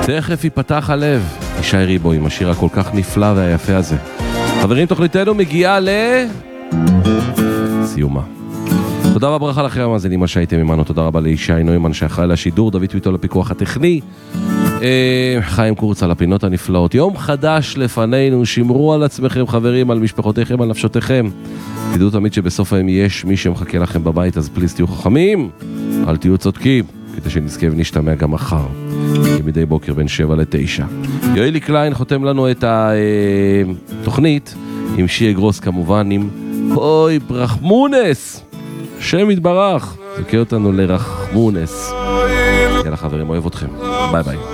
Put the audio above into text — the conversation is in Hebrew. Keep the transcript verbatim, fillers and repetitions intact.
תכף ייפתח הלב, ישי ריבו עם השיר הכל כך נפלא והיפה הזה. חברים, תוכניתנו מגיעה לסיומה. תודה רבה ברכה לכם המאזינים מה שהייתם עמנו, תודה רבה לישי נוימן שאחראי לשידור, דוד טוויטו לפיקוח הטכני, אה, חיים קורץ על הפינות הנפלאות. יום חדש לפנינו, שמרו על עצמכם חברים, על משפחותיכם, על נפשותיכם. תדעו תמיד שבסוף היום יש מי שמחכה לכם בבית, אז פליס תהיו חכמים, אל תהיו צודקים, כדי שנזכה ונשתמע גם מחר, כמדי בוקר בין שבע לתשע. יואלי קליין חותם לנו את התוכנית, עם שיה גרוס כמובן, עם אוי ברחמונס, שם יתברך, זוכר אותנו לרחמונס. יאללה חברים, אוהב אתכם, ביי ביי.